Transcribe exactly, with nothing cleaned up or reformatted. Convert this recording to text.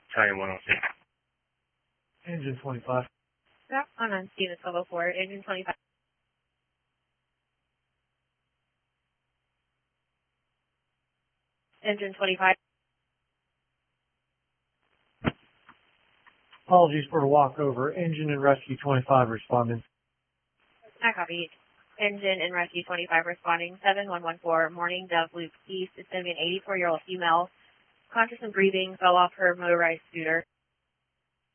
Italian one oh six. Engine twenty-five. Back on on Steven twelve oh four, engine twenty-five. Engine twenty-five. Apologies for the walkover. Engine and rescue twenty-five responding. I copy. Engine and rescue twenty-five responding. seven one one four, Morning Dove Loop East. It's going to be an eighty-four-year-old female, conscious and breathing, fell off her motorized scooter.